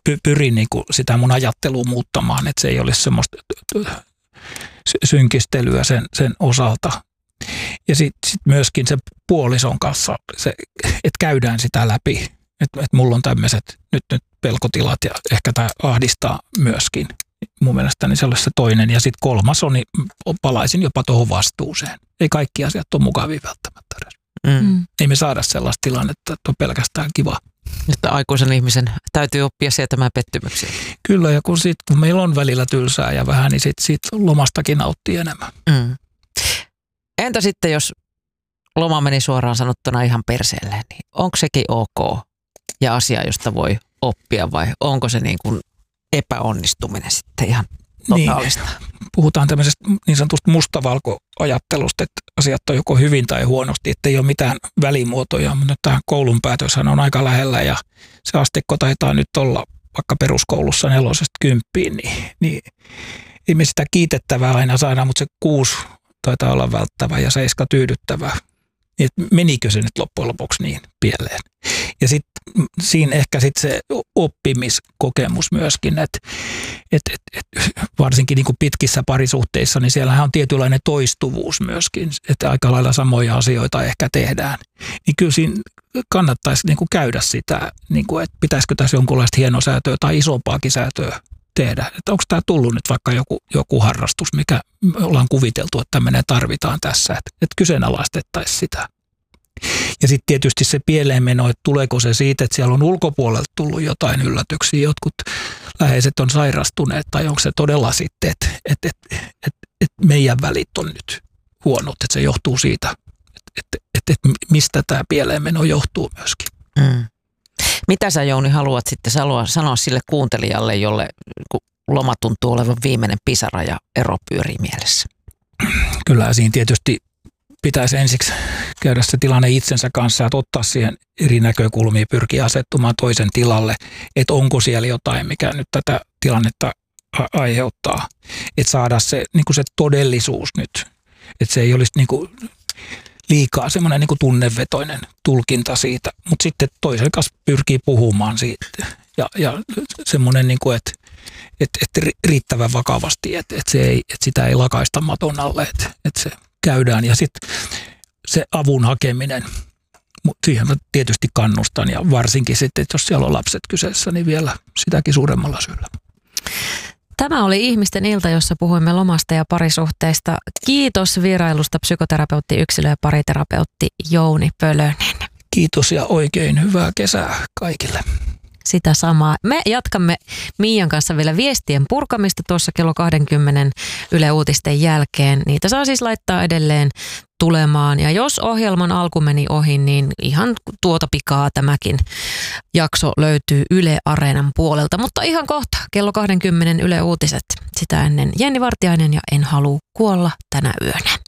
pyrin niin kuin sitä mun ajattelua muuttamaan, että se ei olisi semmoista synkistelyä sen osalta. Ja sitten myöskin se puolison kanssa, että käydään sitä läpi, että mulla on tämmöiset nyt pelkotilat ja ehkä tämä ahdistaa myöskin. Mun mielestäni se olisi se toinen. Ja sitten kolmas on, niin palaisin jopa tuohon vastuuseen. Ei kaikki asiat ole mukavia välttämättä edes. Ei me saada sellaista tilannetta, että on pelkästään kiva. Että aikuisen ihmisen täytyy oppia sietämään pettymyksiä. Kyllä, ja kun meillä on välillä tylsää ja vähän, niin siitä lomastakin nauttii enemmän. Entä sitten, jos loma meni suoraan sanottuna ihan perseelle, niin onko sekin ok ja asia, josta voi oppia vai onko se niin kuin epäonnistuminen sitten ihan totaalista? Niin, puhutaan tämmöisestä niin sanotusta mustavalkoajattelusta, että asiat on joko hyvin tai huonosti, että ei ole mitään välimuotoja, mutta nyt tähän koulun päätöshän on aika lähellä ja se asteikko taitaa nyt olla vaikka peruskoulussa 4–10, niin ei me sitä kiitettävää aina saada, mutta se 6 taitaa olla välttävä ja 7 tyydyttävää. Niin, menikö se nyt loppujen lopuksi niin pieleen? Ja sitten siinä ehkä sitten se oppimiskokemus myöskin, että varsinkin niin kuin pitkissä parisuhteissa, niin siellähän on tietynlainen toistuvuus myöskin, että aika lailla samoja asioita ehkä tehdään. Niin kyllä siinä kannattaisi niin kuin käydä sitä, niin kuin, että pitäisikö tässä jonkunlaista hienosäätöä tai isompaakin säätöä tehdä. Että onko tämä tullut nyt vaikka joku harrastus, mikä me ollaan kuviteltu, että tämmöinen tarvitaan tässä, että kyseenalaistettaisiin sitä. Ja sitten tietysti se pieleenmeno, että tuleeko se siitä, että siellä on ulkopuolelta tullut jotain yllätyksiä, jotkut läheiset on sairastuneet, tai onko se todella sitten, että meidän välit on nyt huonot, että se johtuu siitä, että mistä tämä pieleenmeno johtuu myöskin. Mitä sä, Jouni, haluat sitten sanoa sille kuuntelijalle, jolle loma tuntuu olevan viimeinen pisara ja ero pyörii mielessä? Kyllä siinä tietysti pitäisi ensiksi käydä se tilanne itsensä kanssa, että ottaa siihen eri näkökulmia, pyrkiä asettumaan toisen tilalle, että onko siellä jotain, mikä nyt tätä tilannetta aiheuttaa. Että saada se, niin kuin se todellisuus nyt, että se ei olisi niin kuin liikaa semmoinen niin kuin tunnevetoinen tulkinta siitä, mutta sitten toisen kanssa pyrkii puhumaan siitä ja semmoinen, niin kuin, että riittävän vakavasti, että sitä ei lakaista maton alle, että se käydään ja sitten se avun hakeminen, siihen mä tietysti kannustan ja varsinkin sitten, että jos siellä on lapset kyseessä, niin vielä sitäkin suuremmalla syyllä. Tämä oli Ihmisten ilta, jossa puhuimme lomasta ja parisuhteista. Kiitos vierailusta psykoterapeutti, yksilö- ja pariterapeutti Jouni Pölönen. Kiitos ja oikein hyvää kesää kaikille. Sitä samaa. Me jatkamme Miian kanssa vielä viestien purkamista tuossa kello 20 Yle Uutisten jälkeen. Niitä saa siis laittaa edelleen tulemaan. Ja jos ohjelman alku meni ohi, niin ihan tuota pikaa tämäkin jakso löytyy Yle Areenan puolelta. Mutta ihan kohta kello 20 Yle Uutiset. Sitä ennen Jenni Vartiainen ja En halua kuolla tänä yönä.